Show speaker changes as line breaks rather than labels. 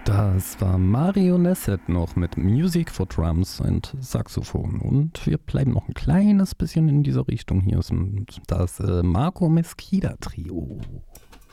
Das war Mario Nesset noch mit Music for Drums und Saxophon. Und wir bleiben noch ein kleines bisschen in dieser Richtung. Hier ist das Marco Mesquida Trio.